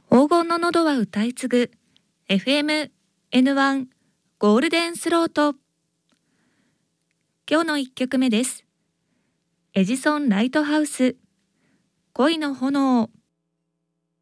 黄金の喉は歌い継ぐ FM N1 ゴールデンスロート。今日の1曲目です。エジソン・ライトハウス、恋の炎。